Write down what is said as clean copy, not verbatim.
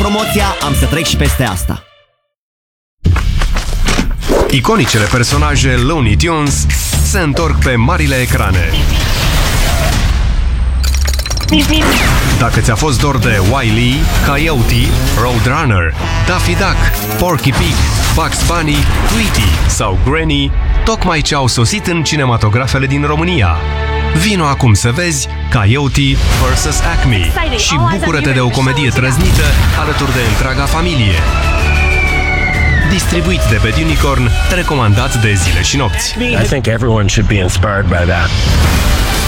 promoția, am să trec și peste asta. Iconicele personaje Looney Tunes se întorc pe marile ecrane. Dacă ți-a fost dor de Wile, Coyote, Roadrunner, Daffy Duck, Porky Pig, Bugs Bunny, Tweety sau Granny, tocmai ce au sosit în cinematografele din România. Vino acum să vezi Coyote vs. Acme și bucură-te de o comedie trăznită alături de întreaga familie. Distribuit de pe Unicorn, recomandat de zile și nopți. I think everyone should be inspired by that.